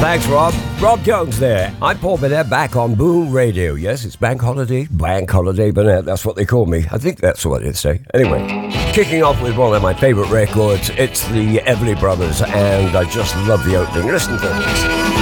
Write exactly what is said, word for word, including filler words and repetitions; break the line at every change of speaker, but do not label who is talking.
Thanks, Rob. Rob Jones there. I'm Paul Burnett back on Boom Radio. Yes, it's Bank Holiday. Bank Holiday Burnett. That's what they call me. I think that's what they say. Anyway, kicking off with one of my favourite records. It's the Everly Brothers, and I just love the opening. Listen to this.